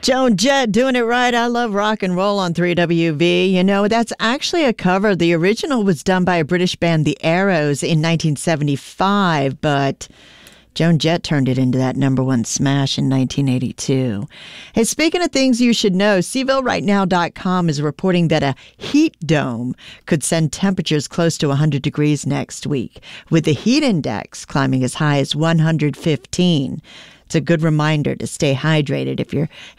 Joan Jett doing it right. I love rock and roll on 3WV. You know, that's actually a cover. The original was done by a British band, The Arrows, in 1975, but Joan Jett turned it into that #1 smash in 1982. Hey, speaking of things you should know, SeavilleRightNow.com is reporting that a heat dome could send temperatures close to 100 degrees next week, with the heat index climbing as high as 115. It's a good reminder to stay hydrated if you're